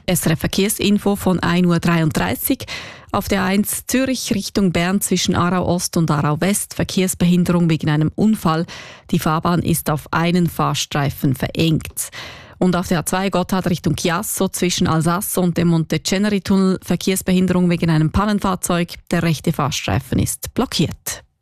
SRF Verkehrsinfo von 1:33 Uhr. Auf der A1 Zürich Richtung Bern zwischen Aarau Ost und Aarau West Verkehrsbehinderung wegen einem Unfall. Die Fahrbahn ist auf einen Fahrstreifen verengt. Und auf der A2 Gotthard Richtung Chiasso zwischen Alsace und dem Monteceneri-Tunnel Verkehrsbehinderung wegen einem Pannenfahrzeug. Der rechte Fahrstreifen ist blockiert.